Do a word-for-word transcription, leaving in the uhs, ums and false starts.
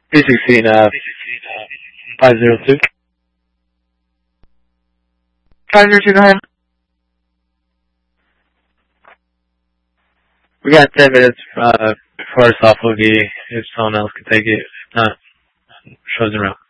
B sixteen, uh, five zero two. five zero two, go ahead. We got ten minutes, uh, before our soft boogie, if someone else can take it. If not, shows around.